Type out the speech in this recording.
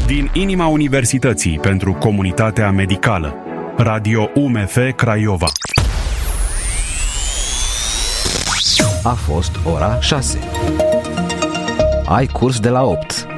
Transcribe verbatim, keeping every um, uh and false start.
Din inima Universității pentru Comunitatea Medicală, Radio U M F Craiova. A fost ora șase. Ai curs de la opt.